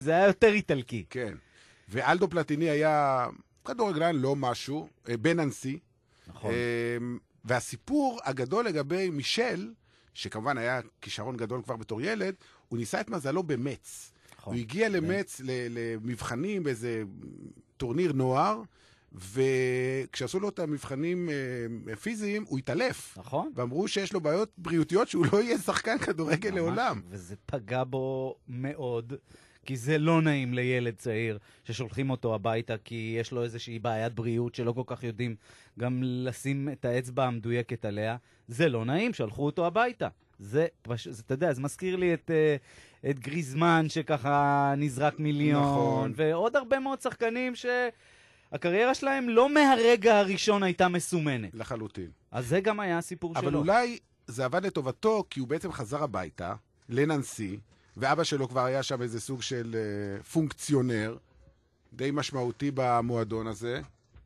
זה היה יותר איטלקי. כן. ואלדו פלטיני היה כדורגלן לא משהו, בן אנסי. נכון. והסיפור הגדול לגבי מישל, שכמובן היה כישרון גדול כבר בתור ילד, הוא ניסה את מזלו במץ. נכון. הוא הגיע למץ, למבחנים באיזה טורניר נוער, וכשעשו לו את המבחנים פיזיים, הוא התעלף. נכון. ואמרו שיש לו בעיות בריאותיות שהוא לא יהיה שחקן כדורגל לעולם. וזה פגע בו מאוד, כי זה לא נעים לילד צעיר ששולחים אותו הביתה, כי יש לו איזושהי בעיית בריאות שלא כל כך יודעים גם לשים את האצבע המדויקת עליה. זה לא נעים, שלחו אותו הביתה. זה אתה יודע, זה מזכיר לי את גריזמן שככה נזרק מיליון, נכון. ועוד הרבה מאוד שחקנים שהקריירה שלהם לא מהרגע הראשון הייתה מסומנת. לחלוטין. אז זה גם היה הסיפור שלו. אבל אולי זה עבד לטובתו, כי הוא בעצם חזר הביתה, לננסי, ואבא שלו כבר היה שם איזה סוג של פונקציונר, די משמעותי במועדון הזה,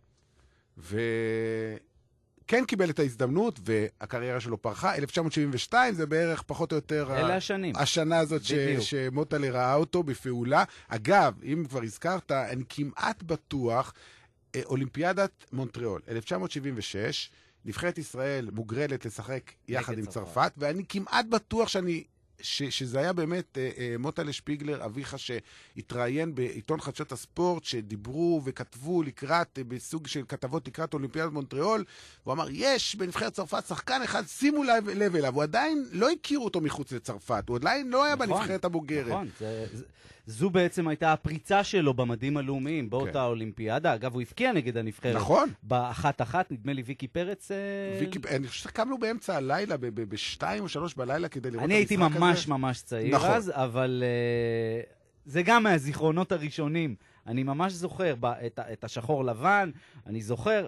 וכן קיבל את ההזדמנות, והקריירה שלו פרחה. 1972 זה בערך פחות או יותר... אלה השנים. השנה הזאת שמוטלה ראה אותו בפעולה. אגב, אם כבר הזכרת, אני כמעט בטוח, אולימפיאדת מונטריאול, 1976, נבחרת ישראל מוגרלת לשחק יחד עם צרפת, ואני כמעט בטוח שזה היה באמת מוטלה שפיגלר, אביך שהתראיין בעיתון חדשות הספורט, שדיברו וכתבו לקראת, בסוג של כתבות לקראת אולימפיאדת מונטריאול, והוא אמר, יש בנבחרת צרפת שחקן אחד, שימו לב אליו, הוא עדיין לא הכירו אותו מחוץ לצרפת, הוא עדיין לא היה בנבחרת הבוגרת. נכון, זו בעצם הייתה הפריצה שלו במדים הלאומיים, באותה אולימפיאדה. אגב, הוא הפקיע נגד הנבחרת. נכון. באחת, נדמה לי ויקי פרץ... אני חושב שקמנו באמצע הלילה, ב-2 או 3 בלילה כדי לראות את המשחק הזה. אני הייתי ממש צעיר אז, אבל זה גם מהזיכרונות הראשונים. אני ממש זוכר את השחור לבן, אני זוכר,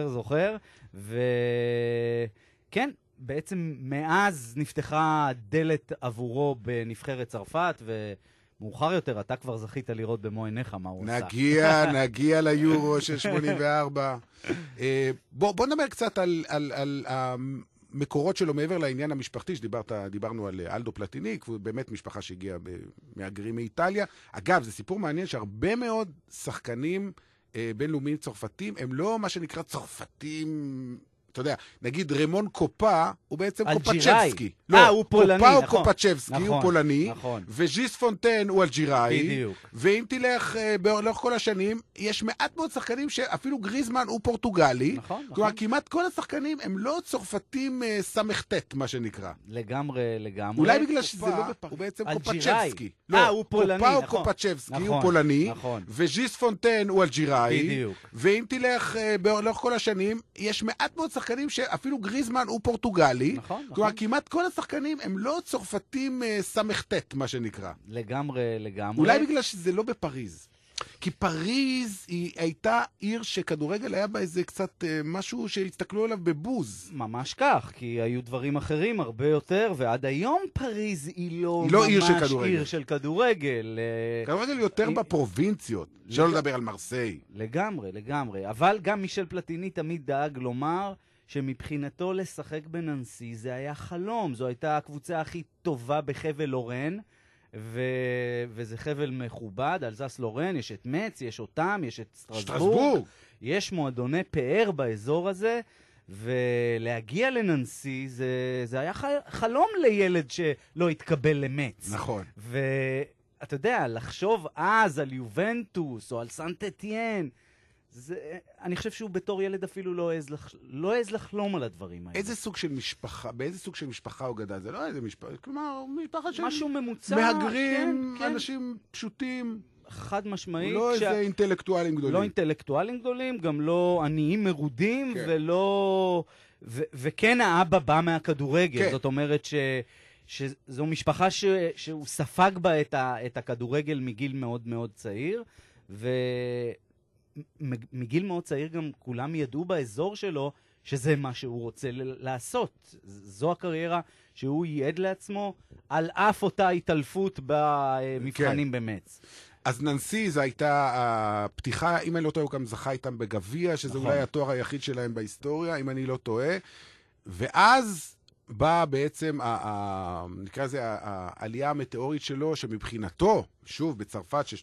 וכן, בעצם מאז נפתחה דלת עבורו בנבחרת צרפת, ומאוחר יותר אתה כבר זכית לראות במו עיניך מה הוא עושה. נגיע ליורו של 84. בוא נדבר קצת על המקורות שלו מעבר לעניין המשפחתי, דיברנו על אלדו פלטיני, באמת משפחה שהגיעה מהגרים מאיטליה. אגב, זה סיפור מעניין שהרבה מאוד שחקנים בינלאומיים צרפתים, הם לא מה שנקרא צרפתים... אתה יודע, נגיד רמון קופה, הוא בעצם קופצ'בסקי. לא, הוא פולני, קופה נכון. הוא קופצ'בסקי, הוא פולני. נכון. וז'יס פונטן הוא אלג'יראי. בדיוק. ואם תלך לאורך כל השנים, יש מעט מאוד שחקנים שאפילו גריזמן הוא פורטוגלי. נכון. כלומר, כמעט כל השחקנים הם לא צרפתים סמכתת, מה שנקרא. לגמרי. אולי בגלל שזה לא בפריז. הוא בעצם קופצ'בסקי. הוא פולני, קופה נכון. הוא קופצ'בסקי, הוא פולני. נכון. וז'יס פונטן הוא אלג'יראי. בדיוק. ואם תלך לאורך כל השנים, יש מעט מאוד שחקנים שאפילו גריזמן הוא פורטוגלי. נכון. כלומר, כמעט כל השחקנים הם לא צרפתים סמכתת, מה שנקרא. לגמרי. אולי בגלל שזה לא בפריז. כי פריז היא הייתה עיר שכדורגל היה בה איזה קצת משהו שהסתכלו עליו בבוז. ממש כך, כי היו דברים אחרים הרבה יותר, ועד היום פריז היא לא ממש עיר של כדורגל. כדורגל יותר בפרובינציות, שלא לדבר על מרסיי. לגמרי. אבל גם מישל פלטיני תמיד דאג לומר שמבחינתו לשחק בננסי זה היה חלום. זו הייתה הקבוצה הכי טובה בחבל לורן, וזה חבל מכובד, אלזס לורן, יש את מצ, יש אותם, יש את סטרסבורג. יש מועדוני פאר באזור הזה, ולהגיע לננסי זה היה חלום לילד שלא התקבל למצ. נכון. ואתה יודע, לחשוב אז על יובנטוס או על סנט אתיין, אני חושב שהוא בתור ילד אפילו לא העז לחלום על הדברים האלה. באיזה סוג של משפחה הוא גדל? זה לא איזה משפחה, כלומר, משפחה של... משהו ממוצע. מהגרים, אנשים פשוטים. חד משמעית. לא איזה אינטלקטואלים גדולים. לא אינטלקטואלים גדולים, גם לא עניים מרודים, וכן האבא בא מהכדורגל. זאת אומרת שזו משפחה שהוא ספג בה את הכדורגל מגיל מאוד מאוד צעיר, מגיל מאוד צעיר גם כולם ידעו באזור שלו שזה מה שהוא רוצה לעשות. זו הקריירה שהוא ייעד לעצמו על אף אותה התעלפות במבחנים במץ. אז ננסי זו הייתה הפתיחה, אם אני לא טועה הוא גם זכה איתם בגביע, שזה אולי התואר היחיד שלהם בהיסטוריה, אם אני לא טועה. ואז באה בעצם, נקרא לזה, העלייה המטאורית שלו, שמבחינתו, שוב, בצרפת,